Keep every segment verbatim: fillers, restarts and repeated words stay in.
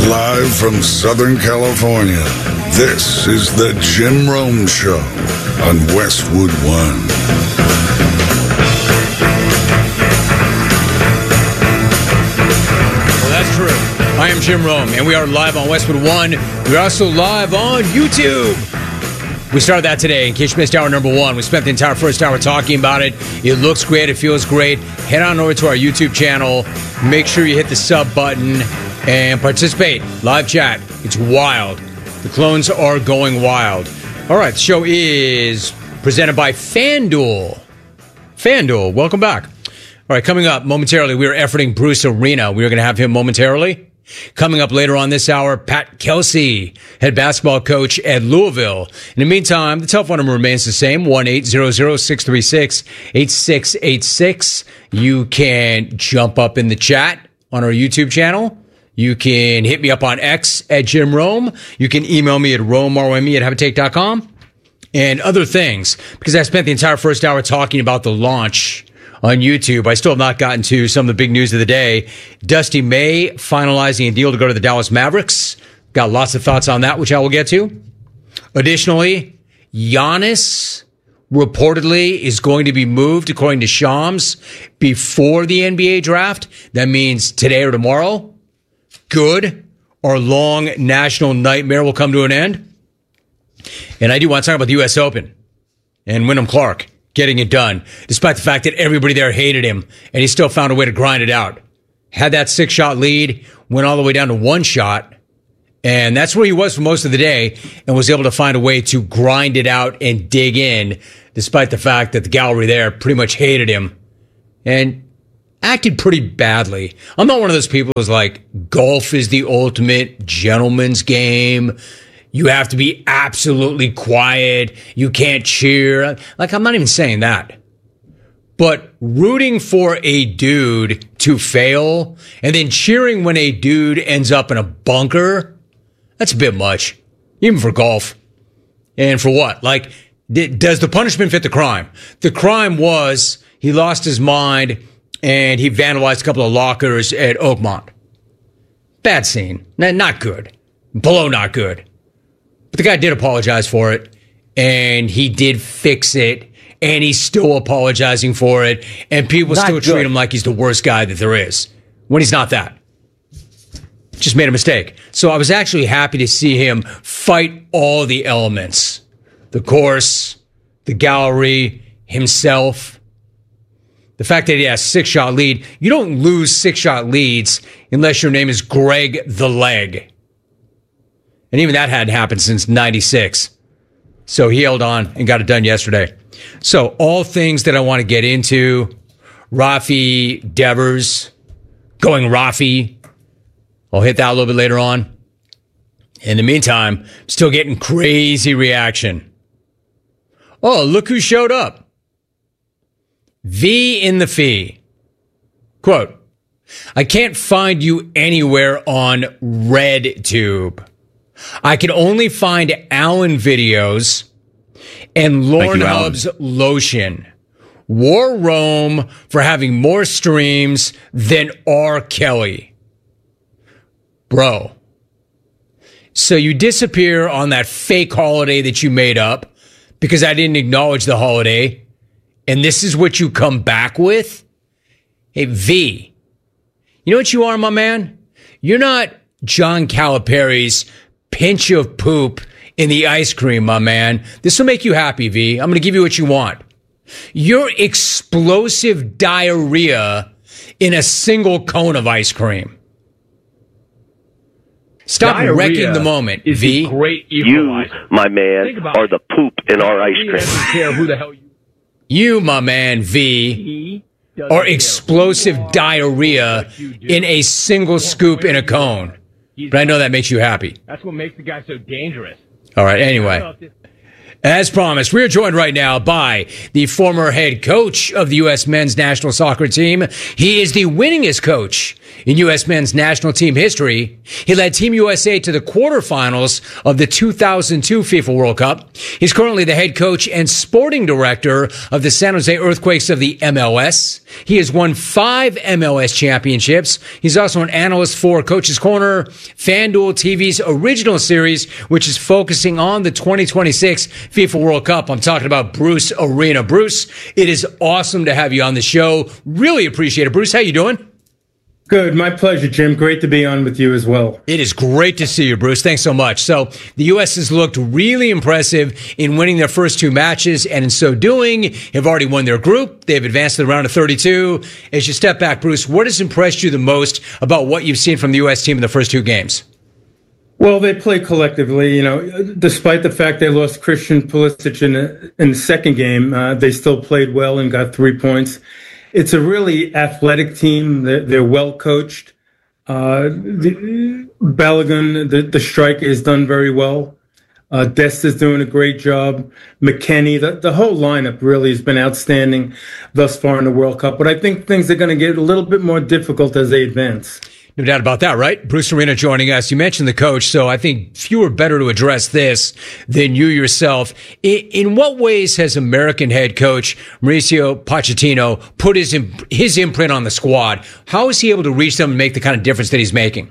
Live from Southern California, this is the Jim Rome Show on Westwood One. Well, that's true. I am Jim Rome, and we are live on Westwood One. We're also live on YouTube. We started that today. In case you missed hour number one, we spent the entire first hour talking about it. It looks great. It feels great. Head on over to our YouTube channel. Make sure you hit the sub button and participate. Live chat. It's wild. The clones are going wild. All right, the show is presented by FanDuel. FanDuel, welcome back. All right, coming up momentarily, we are efforting Bruce Arena. We are going to have him momentarily. Coming up later on this hour, Pat Kelsey, head basketball coach at Louisville. In the meantime, the telephone number remains the same, one eight hundred, six three six, eight six eight six. You can jump up in the chat on our YouTube channel. You can hit me up on X at Jim Rome. You can email me at romerome at habitate dot com and other things, because I spent the entire first hour talking about the launch on YouTube. I still have not gotten to some of the big news of the day. Dusty May finalizing a deal to go to the Dallas Mavericks. Got lots of thoughts on that, which I will get to. Additionally, Giannis reportedly is going to be moved, according to Shams, before the N B A draft. That means today or tomorrow. Good. Our long national nightmare will come to an end. And I do want to talk about the U S Open and Wyndham Clark getting it done, despite the fact that everybody there hated him, and he still found a way to grind it out. Had that six-shot lead, went all the way down to one shot, and that's where he was for most of the day, and was able to find a way to grind it out and dig in, despite the fact that the gallery there pretty much hated him and acted pretty badly. I'm not one of those people who's like, golf is the ultimate gentleman's game. You have to be absolutely quiet. You can't cheer. Like, I'm not even saying that. But rooting for a dude to fail and then cheering when a dude ends up in a bunker, that's a bit much. Even for golf. And for what? Like, does the punishment fit the crime? The crime was he lost his mind and he vandalized a couple of lockers at Oakmont. Bad scene. Not good. Below not good. But the guy did apologize for it, and he did fix it, and he's still apologizing for it, and people not still good. treat him like he's the worst guy that there is, when he's not that. Just made a mistake. So I was actually happy to see him fight all the elements. The course, the gallery, himself. The fact that he has a six-shot lead. You don't lose six-shot leads unless your name is Greg the Leg. And even that hadn't happened since ninety-six. So he held on and got it done yesterday. So all things that I want to get into. Rafi Devers going Rafi. I'll hit that a little bit later on. In the meantime, still getting crazy reaction. Oh, look who showed up. V in the fee. Quote, I can't find you anywhere on RedTube. I can only find Allen videos and Lauren Hubb's lotion. War Rome for having more streams than R. Kelly. Bro. So you disappear on that fake holiday that you made up because I didn't acknowledge the holiday, and this is what you come back with? Hey, V, you know what you are, my man? You're not John Calipari's pinch of poop in the ice cream, my man. This will make you happy, V. I'm going to give you what you want. You're explosive diarrhea in a single cone of ice cream. Stop diarrhea wrecking the moment, is V. The great you, my man, are the poop in our ice cream. Doesn't care who the hell you. You, my man, V, are explosive diarrhea in a single scoop in a cone. But I know that makes you happy. That's what makes the guy so dangerous. All right, anyway. As promised, we are joined right now by the former head coach of the U S men's national soccer team. He is the winningest coach in U S men's national team history. He led Team U S A to the quarterfinals of the two thousand two FIFA World Cup. He's currently the head coach and sporting director of the San Jose Earthquakes of the M L S. He has won five M L S championships. He's also an analyst for Coach's Corner, FanDuel T V's original series, which is focusing on the twenty twenty-six FIFA World Cup. I'm talking about Bruce Arena. Bruce, it is awesome to have you on the show. Really appreciate it. Bruce, how you doing? Good. My pleasure, Jim. Great to be on with you as well. It is great to see you, Bruce. Thanks so much. So the U S has looked really impressive in winning their first two matches, and in so doing, have already won their group. They've advanced to the round of thirty-two. As you step back, Bruce, what has impressed you the most about what you've seen from the U S team in the first two games? Well, they play collectively. You know, despite the fact they lost Christian Pulisic in the, in the second game, uh, they still played well and got three points. It's a really athletic team. They're, they're well coached. Uh, the, Balogun, the, the striker, has done very well. Uh, Desta's doing a great job. McKennie, the, the whole lineup really has been outstanding thus far in the World Cup. But I think things are going to get a little bit more difficult as they advance. No doubt about that, right? Bruce Arena joining us. You mentioned the coach, so I think few are better to address this than you yourself. In, in what ways has American head coach Mauricio Pochettino put his his imprint on the squad? How is he able to reach them and make the kind of difference that he's making?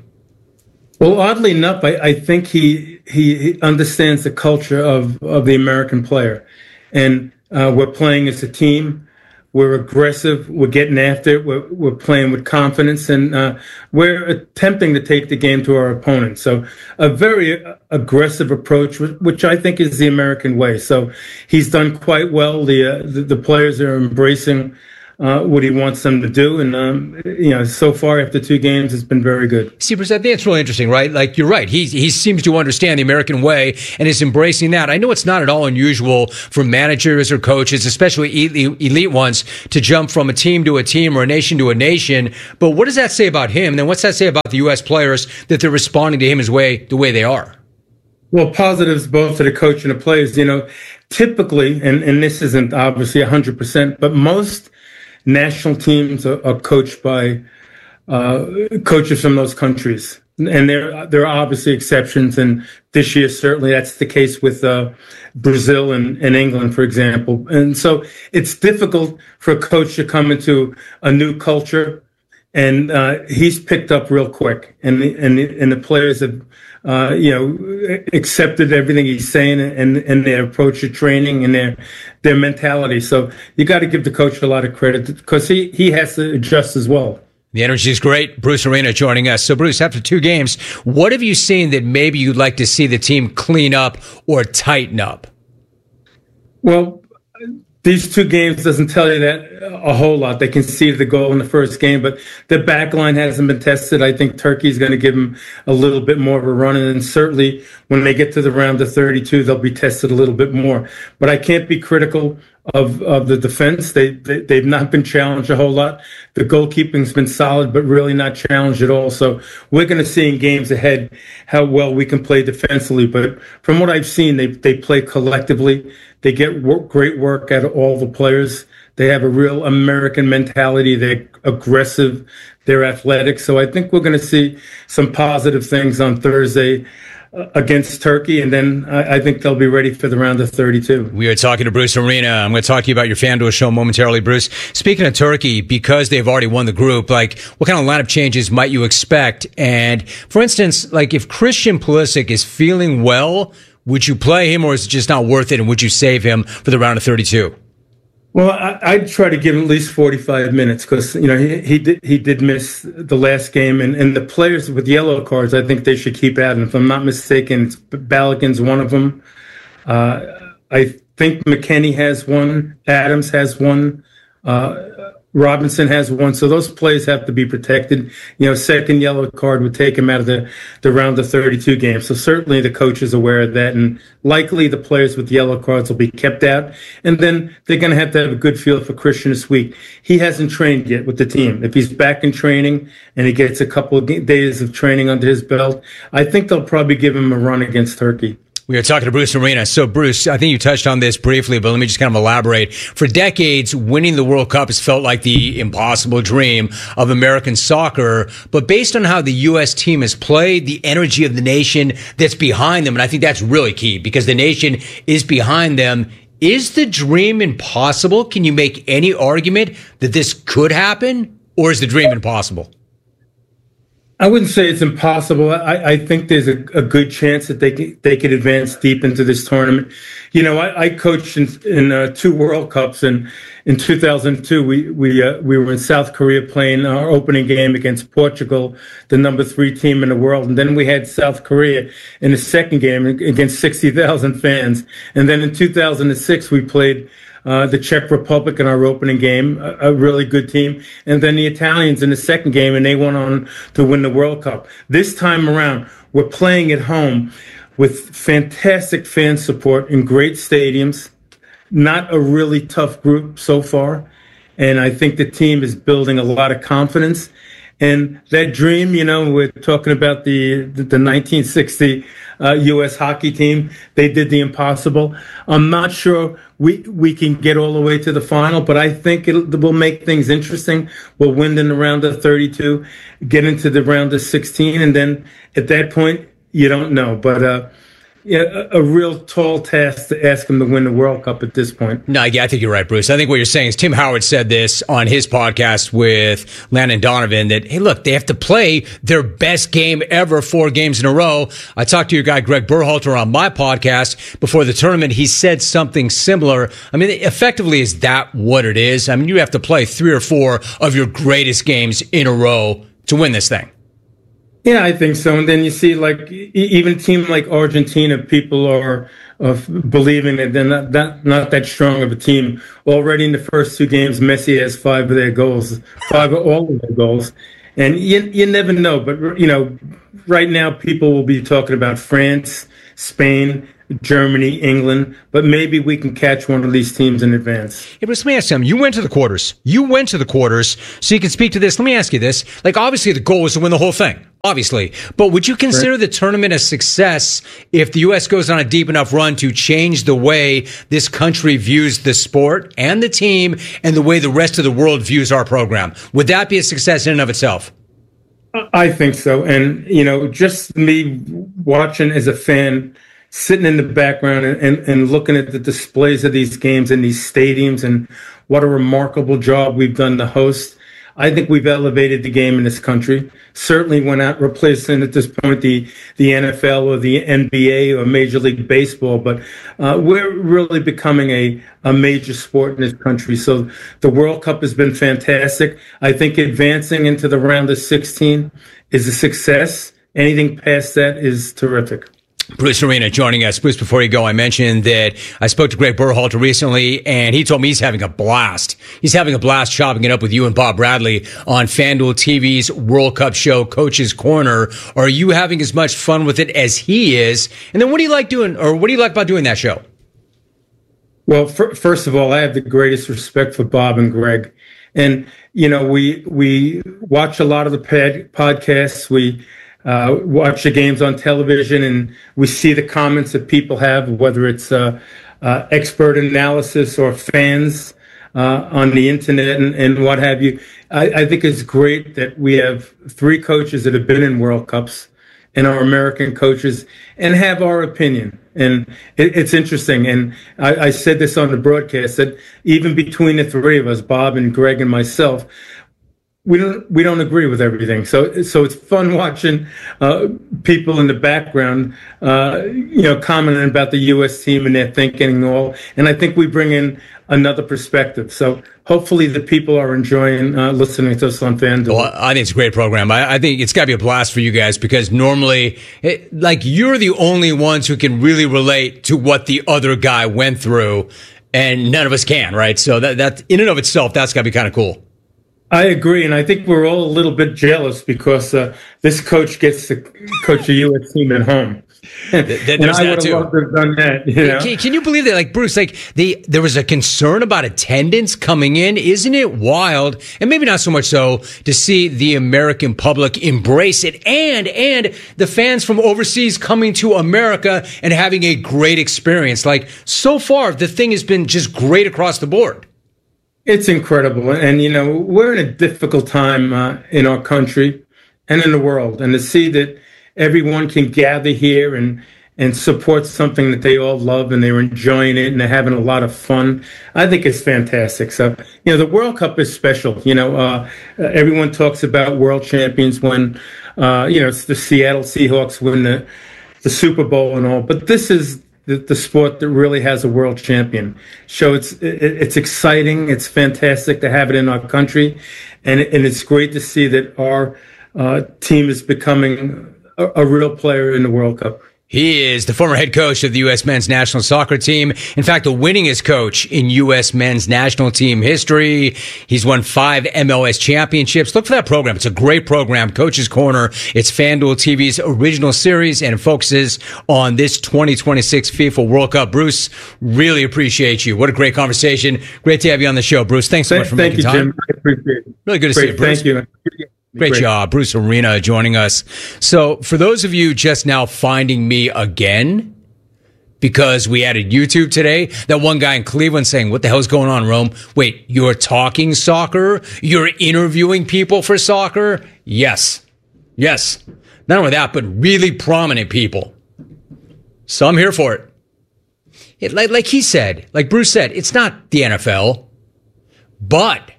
Well, oddly enough, I, I think he, he he understands the culture of, of the American player. And uh, we're playing as a team. We're aggressive. We're getting after it. We're, we're playing with confidence, and uh, we're attempting to take the game to our opponent. So a very aggressive approach, which I think is the American way. So he's done quite well. The uh, the, the players are embracing uh, what he wants them to do, and um, you know, so far after two games, it's been very good. See, Bruce, I think it's really interesting, right? Like, you're right. He he seems to understand the American way and is embracing that. I know it's not at all unusual for managers or coaches, especially elite, elite ones, to jump from a team to a team or a nation to a nation. But what does that say about him? And then what's that say about the U S players that they're responding to him his way the way they are? Well, positives both to the coach and the players. You know, typically, and, and this isn't obviously one hundred percent, but most national teams are, are coached by uh, coaches from those countries. And there, there are obviously exceptions. And this year, certainly that's the case with uh, Brazil and, and England, for example. And so it's difficult for a coach to come into a new culture. And uh, he's picked up real quick. And the, and the, and the players have, uh, you know, accepted everything he's saying and, and their approach to training and their their mentality. So you got to give the coach a lot of credit because he, he has to adjust as well. The energy is great. Bruce Arena joining us. So, Bruce, after two games, what have you seen that maybe you'd like to see the team clean up or tighten up? Well, these two games doesn't tell you that a whole lot. They conceded the goal in the first game, but the back line hasn't been tested. I think Turkey's going to give them a little bit more of a run, and then certainly when they get to the round of thirty-two, they'll be tested a little bit more. But I can't be critical of, of the defense. They, they, they've not been challenged a whole lot. The goalkeeping's been solid, but really not challenged at all. So we're going to see in games ahead how well we can play defensively. But from what I've seen, they, they play collectively. They get work, great work out of all the players. They have a real American mentality. They're aggressive. They're athletic. So I think we're going to see some positive things on Thursday against Turkey, and then I think they'll be ready for the round of thirty-two. We are talking to Bruce Arena. I'm going to talk to you about your FanDuel show momentarily, Bruce. Speaking of Turkey, because they've already won the group, like, what kind of lineup changes might you expect? And, for instance, like, if Christian Pulisic is feeling well, would you play him, or is it just not worth it, and would you save him for the round of thirty-two? Well, I, I'd try to give him at least forty-five minutes because, you know, he, he did he did miss the last game. And, and the players with yellow cards, I think they should keep at him. If I'm not mistaken, Balogun's one of them. Uh, I think McKennie has one. Adams has one. Uh, Robinson has one. So those players have to be protected. You know, second yellow card would take him out of the, the round of thirty-two game. So certainly the coach is aware of that. And likely the players with yellow cards will be kept out. And then they're going to have to have a good feel for Christian this week. He hasn't trained yet with the team. If he's back in training and he gets a couple of days of training under his belt, I think they'll probably give him a run against Turkey. We are talking to Bruce Arena. So, Bruce, I think you touched on this briefly, but let me just kind of elaborate. For decades, winning the World Cup has felt like the impossible dream of American soccer. But based on how the U S team has played, the energy of the nation that's behind them, and I think that's really key because the nation is behind them, Is the dream impossible? Can you make any argument that this could happen, or is the dream impossible? I wouldn't say it's impossible. I, I think there's a, a good chance that they could, they could advance deep into this tournament. You know, I, I coached in, in uh, two World Cups, and in two thousand two, we we uh, we were in South Korea playing our opening game against Portugal, the number three team in the world, and then we had South Korea in the second game against sixty thousand fans, and then in two thousand six we played Uh, the Czech Republic in our opening game, a, a really good team, and then the Italians in the second game, and they went on to win the World Cup. This time around, we're playing at home with fantastic fan support in great stadiums, not a really tough group so far, and I think the team is building a lot of confidence. And that dream, you know, we're talking about the the, the nineteen sixty uh, U S hockey team. They did the impossible. I'm not sure we we can get all the way to the final, but I think it will make things interesting. We'll win in the round of thirty-two, get into the round of sixteen, and then at that point, you don't know. But uh, yeah, a, a real tall task to ask him to win the World Cup at this point. No, yeah, I think you're right, Bruce. I think what you're saying is Tim Howard said this on his podcast with Landon Donovan that, hey, look, they have to play their best game ever four games in a row. I talked to your guy, Greg Berhalter, on my podcast before the tournament. He said something similar. I mean, effectively, is that what it is? I mean, you have to play three or four of your greatest games in a row to win this thing. Yeah, I think so. And then you see, like, even a team like Argentina, people are uh, believing that they're not, not not that strong of a team. Already in the first two games, Messi has five of their goals, five of all of their goals. And you, you never know. But, you know, right now people will be talking about France, Spain, Germany, England, but maybe we can catch one of these teams in advance. Hey, but let me ask you something. You went to the quarters. You went to the quarters, so you can speak to this. Let me ask you this. Like, obviously, the goal is to win the whole thing, obviously. But would you consider Right. the tournament a success if the U S goes on a deep enough run to change the way this country views the sport and the team and the way the rest of the world views our program? Would that be a success in and of itself? I think so. And, you know, just me watching as a fan, sitting in the background and, and, and looking at the displays of these games in these stadiums and what a remarkable job we've done to host. I think we've elevated the game in this country. Certainly we're not replacing at this point the, the N F L or the N B A or Major League Baseball, but uh, we're really becoming a, a major sport in this country. So the World Cup has been fantastic. I think advancing into the round of sixteen is a success. Anything past that is terrific. Bruce Arena joining us. Bruce, before you go, I mentioned that I spoke to Greg Berhalter recently, and he told me he's having a blast. He's having a blast chopping it up with you and Bob Bradley on FanDuel T V's World Cup show, Coach's Corner. Are you having as much fun with it as he is? And then what do you like doing, or what do you like about doing that show? Well, for, first of all, I have the greatest respect for Bob and Greg. And, you know, we we watch a lot of the pad, podcasts. We Uh, watch the games on television, and we see the comments that people have, whether it's uh, uh, expert analysis or fans uh, on the internet and, and what have you. I, I think it's great that we have three coaches that have been in World Cups and our American coaches and have our opinion. And it, it's interesting. And I, I said this on the broadcast that even between the three of us, Bob and Greg and myself, We don't we don't agree with everything, so so it's fun watching uh, people in the background, uh, you know, commenting about the U S team and their thinking and all. And I think we bring in another perspective. So hopefully the people are enjoying uh, listening to us on FanDuel. Well, I think it's a great program. I, I think it's got to be a blast for you guys because normally, it, like, you're the only ones who can really relate to what the other guy went through, and none of us can, right? So that that in and of itself, that's got to be kind of cool. I agree, and I think we're all a little bit jealous because uh, this coach gets to coach a U S team at home. There's and I that would too. have loved to have done that. You know? Can, can you believe that? Like, Bruce, like the there was a concern about attendance coming in. Isn't it wild? And maybe not so much so to see the American public embrace it, and and the fans from overseas coming to America and having a great experience. Like, so far, the thing has been just great across the board. It's incredible. And, you know, we're in a difficult time uh, in our country and in the world. And to see that everyone can gather here and and support something that they all love and they're enjoying it and they're having a lot of fun. I think it's fantastic. So, you know, the World Cup is special. You know, uh, everyone talks about world champions when, uh, you know, it's the Seattle Seahawks win the, the Super Bowl and all. But this is the, the sport that really has a world champion. So it's it, it's exciting. It's fantastic to have it in our country. And, and it's great to see that our uh, team is becoming a, a real player in the World Cup. He is the former head coach of the U S men's national soccer team. In fact, the winningest coach in U S men's national team history. He's won five M L S championships. Look for that program. It's a great program, Coach's Corner. It's FanDuel T V's original series, and it focuses on this twenty twenty-six FIFA World Cup. Bruce, really appreciate you. What a great conversation. Great to have you on the show, Bruce. Thanks so Thank, much for thank making you, time. Jim. I appreciate it. Really good to Great, see you, Bruce. Thank you. Great, Great job. Bruce Arena joining us. So for those of you just now finding me again, because we added YouTube today, that one guy in Cleveland saying, what the hell's going on, Rome? Wait, you're talking soccer? You're interviewing people for soccer? Yes. Yes. Not only that, but really prominent people. So I'm here for it. it like, like he said, like Bruce said, it's not the N F L, but,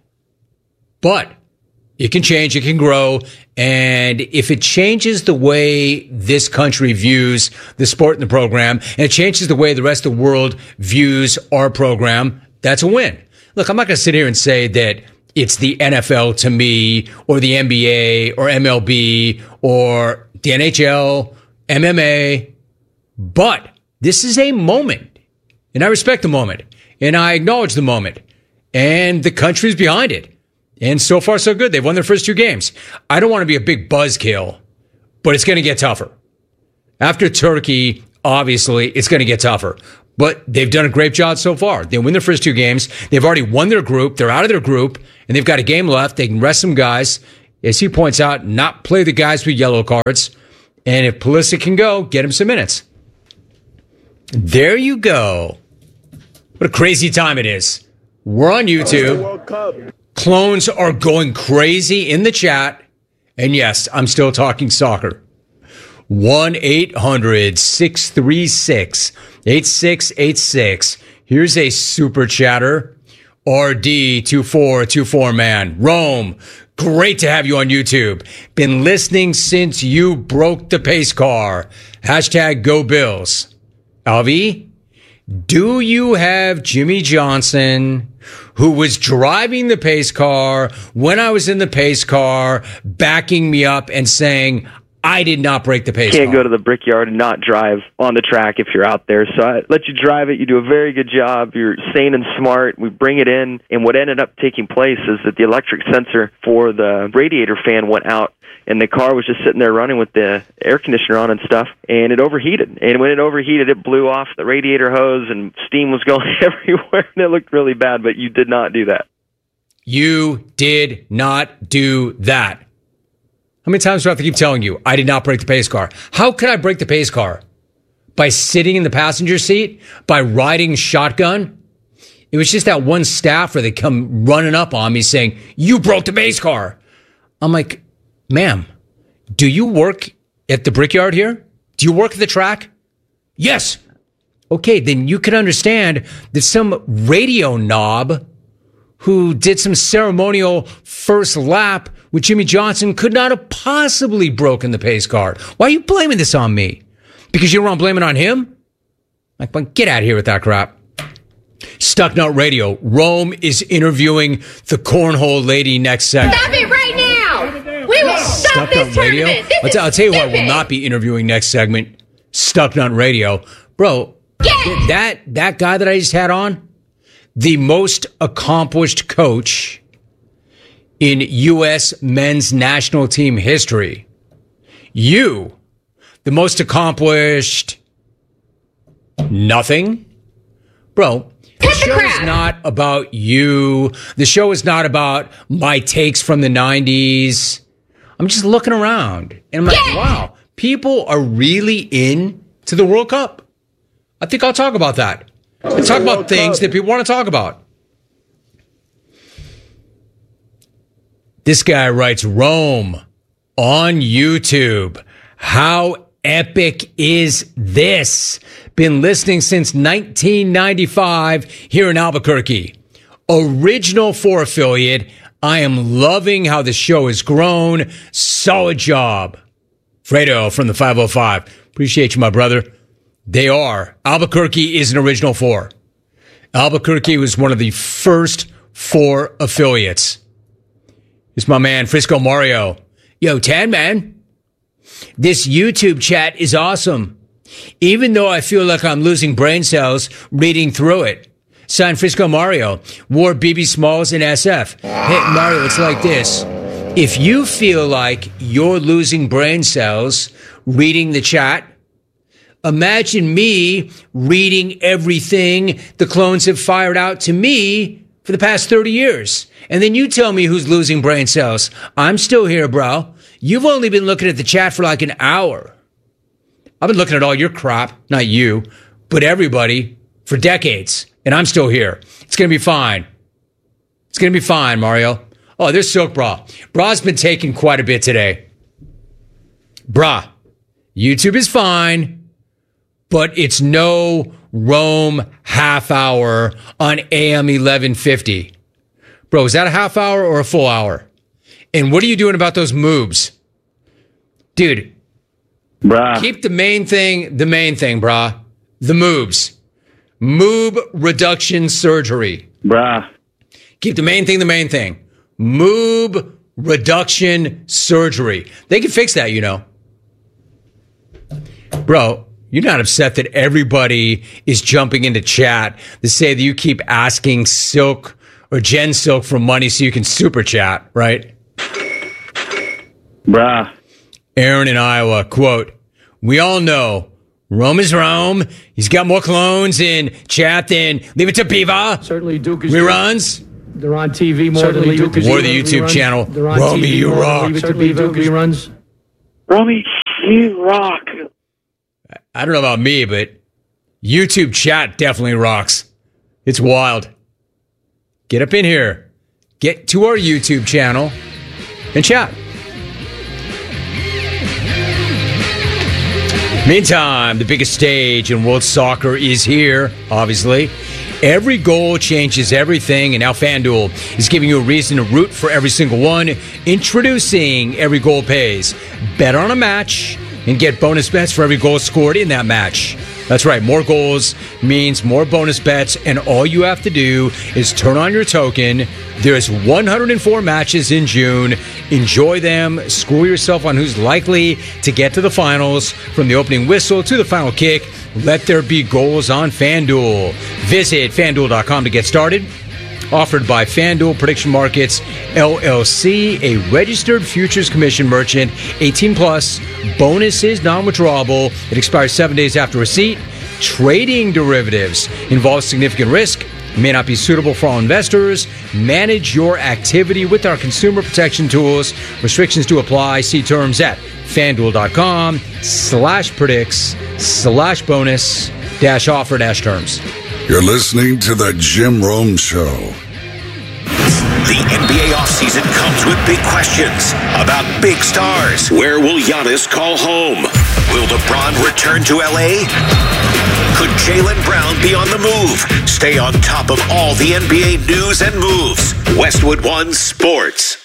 but, it can change, it can grow, and if it changes the way this country views the sport and the program, and it changes the way the rest of the world views our program, that's a win. Look, I'm not going to sit here and say that it's the N F L to me, or the N B A, or M L B, or the N H L, M M A, but this is a moment, and I respect the moment, and I acknowledge the moment, and the country's behind it. And so far, so good. They've won their first two games. I don't want to be a big buzzkill, but it's going to get tougher. After Turkey, obviously, it's going to get tougher. But they've done a great job so far. They win their first two games. They've already won their group. They're out of their group, and they've got a game left. They can rest some guys. As he points out, not play the guys with yellow cards. And if Pulisic can go, get him some minutes. There you go. What a crazy time it is. We're on YouTube. Clones are going crazy in the chat. And yes, I'm still talking soccer. one eight hundred six three six eight six eight six. Here's a super chatter. R D two four two four, man. Rome, great to have you on YouTube. Been listening since you broke the pace car. Hashtag go Bills. Alvi, do you have Jimmy Johnson, who was driving the pace car when I was in the pace car, backing me up and saying, I did not break the pace car? You can't go to the Brickyard and not drive on the track if you're out there. So I let you drive it. You do a very good job. You're sane and smart. We bring it in. And what ended up taking place is that the electric sensor for the radiator fan went out. And the car was just sitting there running with the air conditioner on and stuff, and it overheated. And when it overheated, it blew off the radiator hose, and steam was going everywhere, and it looked really bad, but you did not do that. You did not do that. How many times do I have to keep telling you, I did not break the pace car? How could I break the pace car? By sitting in the passenger seat? By riding shotgun? It was just that one staffer that come running up on me saying, you broke the pace car. I'm like, ma'am, do you work at the Brickyard here? Do you work at the track? Yes. Okay, then you can understand that some radio knob who did some ceremonial first lap with Jimmy Johnson could not have possibly broken the pace car. Why are you blaming this on me? Because you don't want to blame it on him? Like, well, get out of here with that crap. Stucknut Radio. Rome is interviewing the cornhole lady next segment. Stop it right now! We will stop this Radio. tournament. This I'll, I'll tell you who I will stupid. not be interviewing next segment. Stucknut Radio. Bro, Yeah. that, that guy that I just had on, the most accomplished coach in U S men's national team history. You, the most accomplished nothing. Bro, the show is not about you. The show is not about my takes from the nineties. I'm just looking around and I'm like, Yeah. wow, people are really into the World Cup. I think I'll talk about that. Let's talk about things that people want to talk about. This guy writes, Rome on YouTube. How epic is this? Been listening since nineteen ninety-five here in Albuquerque. Original four affiliate. I am loving how the show has grown. Solid job. Fredo from the five oh five. Appreciate you, my brother. They are. Albuquerque is an original four. Albuquerque was one of the first four affiliates. It's my man, Frisco Mario. Yo, Tan, man. This YouTube chat is awesome. Even though I feel like I'm losing brain cells reading through it. Signed Frisco Mario. Wore B B Smalls in S F. Hey, Mario, it's like this. If you feel like you're losing brain cells reading the chat, imagine me reading everything the clones have fired out to me for the past thirty years. And then you tell me who's losing brain cells. I'm still here, bro. You've only been looking at the chat for like an hour. I've been looking at all your crap, not you, but everybody for decades. And I'm still here. It's going to be fine. It's going to be fine, Mario. Oh, there's Silk Bra. Bra's been taking quite a bit today. Bra, YouTube is fine, but it's no Rome half hour on A M eleven fifty. Bro, is that a half hour or a full hour? And what are you doing about those moobs? Dude, brah. Keep the main thing the main thing, brah. The moobs. Moob reduction surgery. Brah. Keep the main thing the main thing. Moob reduction surgery. They can fix that, you know. Bro, you're not upset that everybody is jumping into chat to say that you keep asking Silk or Jen Silk for money so you can super chat, right? Bruh. Aaron in Iowa, quote, we all know Rome is Rome. He's got more clones in chat than Leave It to Beaver. Certainly Duke is reruns. They're on T V more Certainly than Leave It to Or the YouTube reruns. channel. Romy, you rock. Certainly Duke reruns. Romy, you rock. I don't know about me, but YouTube chat definitely rocks. It's wild. Get up in here. Get to our YouTube channel and chat. Meantime, the biggest stage in world soccer is here, obviously. Every goal changes everything, and now FanDuel is giving you a reason to root for every single one. Introducing Every Goal Pays. Bet on a match and get bonus bets for every goal scored in that match. That's right, more goals means more bonus bets, and all you have to do is turn on your token. There's one hundred four matches in June. Enjoy them. Score yourself on who's likely to get to the finals. From the opening whistle to the final kick, let there be goals on FanDuel. Visit FanDuel dot com to get started. Offered by FanDuel Prediction Markets, L L C, a registered futures commission merchant. eighteen plus. Bonus is non-withdrawable. It expires seven days after receipt. Trading derivatives involves significant risk. May not be suitable for all investors. Manage your activity with our consumer protection tools. Restrictions do apply. See terms at FanDuel dot com slash predicts slash bonus dash offer dash terms. You're listening to The Jim Rome Show. The N B A offseason comes with big questions about big stars. Where will Giannis call home? Will LeBron return to L A? Could Jaylen Brown be on the move? Stay on top of all the N B A news and moves. Westwood One Sports.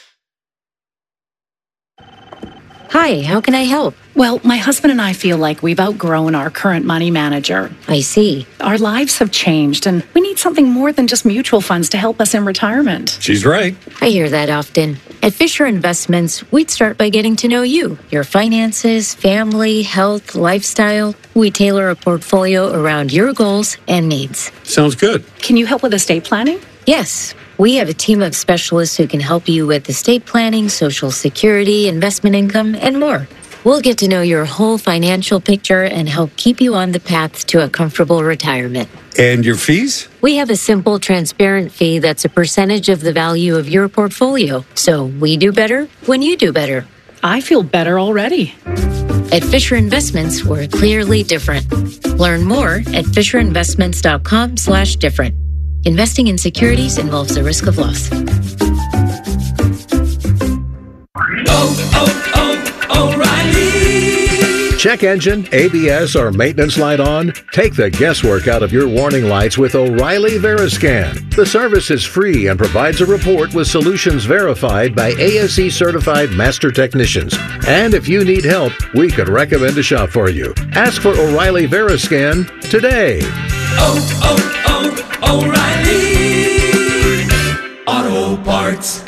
Hi, how can I help? Well, my husband and I feel like we've outgrown our current money manager. I see. Our lives have changed, and we need something more than just mutual funds to help us in retirement. She's right. I hear that often. At Fisher Investments, we'd start by getting to know you, your finances, family, health, lifestyle. We tailor a portfolio around your goals and needs. Sounds good. Can you help with estate planning? Yes. We have a team of specialists who can help you with estate planning, Social Security, investment income, and more. We'll get to know your whole financial picture and help keep you on the path to a comfortable retirement. And your fees? We have a simple, transparent fee that's a percentage of the value of your portfolio. So we do better when you do better. I feel better already. At Fisher Investments, we're clearly different. Learn more at fisher investments dot com slash different. Investing in securities involves the risk of loss. Oh, oh, oh, O'Reilly. check engine, A B S, or maintenance light on? Take the guesswork out of your warning lights with O'Reilly Veriscan. The service is free and provides a report with solutions verified by A S E certified master technicians. And if you need help, we could recommend a shop for you. Ask for O'Reilly Veriscan today. Oh, oh, oh, O'Reilly Auto Parts.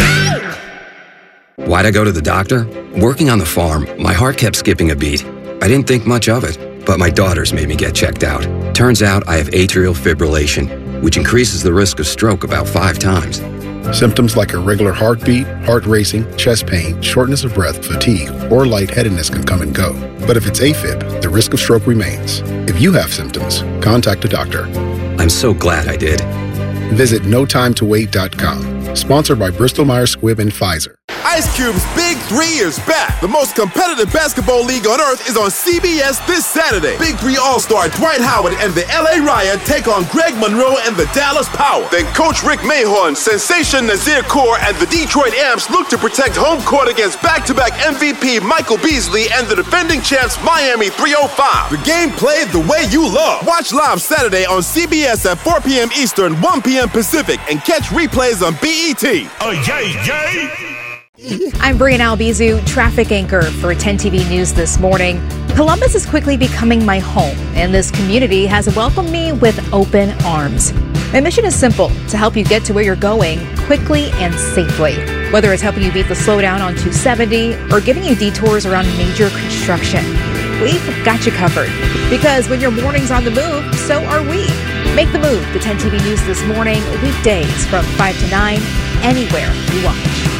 Why'd I go to the doctor? Working on the farm, my heart kept skipping a beat. I didn't think much of it, but my daughters made me get checked out. Turns out I have atrial fibrillation, which increases the risk of stroke about five times. Symptoms like irregular heartbeat, heart racing, chest pain, shortness of breath, fatigue, or lightheadedness can come and go. But if it's AFib, the risk of stroke remains. If you have symptoms, contact a doctor. I'm so glad I did. Visit no time to wait dot com. Sponsored by Bristol Myers Squibb and Pfizer. Ice Cube's Big Three is back. The most competitive basketball league on earth is on C B S this Saturday. Big Three All-Star Dwight Howard and the L A Riot take on Greg Monroe and the Dallas Power. Then Coach Rick Mahorn, Sensation Nazir Kaur, and the Detroit Amps look to protect home court against back-to-back M V P Michael Beasley and the defending champs Miami three oh five. The game played the way you love. Watch live Saturday on C B S at four p.m. Eastern, one p.m. Pacific, and catch replays on B E T. Oh, yay, yay! I'm Brianna Albizu, traffic anchor for ten T V News this morning. Columbus is quickly becoming my home, and this community has welcomed me with open arms. My mission is simple, to help you get to where you're going quickly and safely. Whether it's helping you beat the slowdown on two seventy or giving you detours around major construction, we've got you covered. Because when your morning's on the move, so are we. Make the move to ten T V News this morning, weekdays from five to nine, anywhere you watch.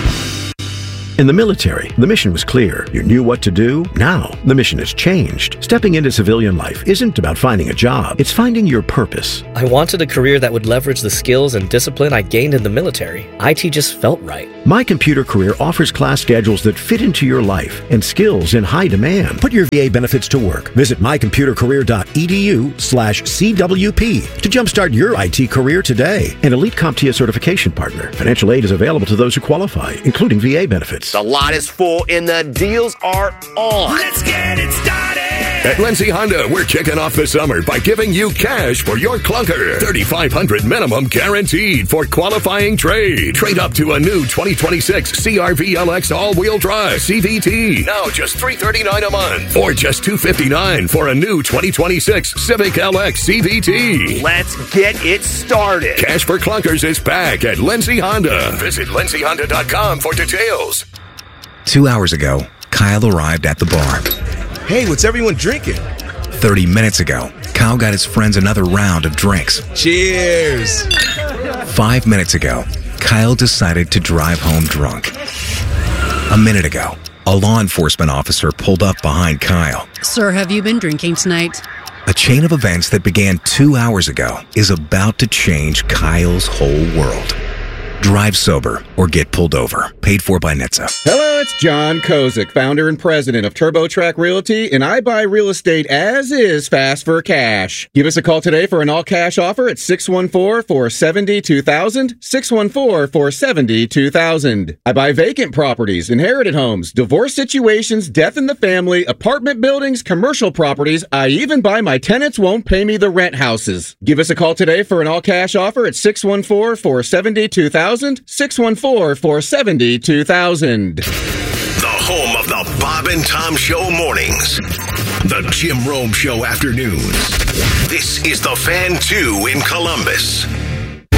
In the military, the mission was clear. You knew what to do. Now, the mission has changed. Stepping into civilian life isn't about finding a job. It's finding your purpose. I wanted a career that would leverage the skills and discipline I gained in the military. I T just felt right. My Computer Career offers class schedules that fit into your life and skills in high demand. Put your V A benefits to work. Visit my computer career dot e d u slash C W P to jumpstart your I T career today. An Elite CompTIA certification partner. Financial aid is available to those who qualify, including V A benefits. The lot is full and the deals are on. Let's get it started. At Lindsay Honda, we're kicking off the summer by giving you cash for your clunker. thirty-five hundred dollars minimum guaranteed for qualifying trade. Trade up to a new twenty twenty-six C R V L X all-wheel drive C V T. Now just three hundred thirty-nine dollars a month. Or just two hundred fifty-nine dollars for a new twenty twenty-six Civic L X C V T. Let's get it started. Cash for clunkers is back at Lindsay Honda. Visit lindsay honda dot com for details. Two hours ago, Kyle arrived at the bar. Hey, what's everyone drinking? Thirty minutes ago, Kyle got his friends another round of drinks. Cheers! Five minutes ago, Kyle decided to drive home drunk. A minute ago, a law enforcement officer pulled up behind Kyle. Sir, have you been drinking tonight? A chain of events that began two hours ago is about to change Kyle's whole world. Drive sober or get pulled over. Paid for by N H T S A. Hello, it's John Kozik, founder and president of TurboTrack Realty, and I buy real estate as is fast for cash. Give us a call today for an all-cash offer at six one four, four seven zero, two thousand, six one four, four seven zero, two thousand. I buy vacant properties, inherited homes, divorce situations, death in the family, apartment buildings, commercial properties. I even buy my tenants won't pay me the rent houses. Give us a call today for an all-cash offer at six one four, four seven zero, two thousand. six one four, four seven zero, two thousand. The home of the Bob and Tom Show mornings. The Jim Rome Show afternoons. This is the Fan two in Columbus.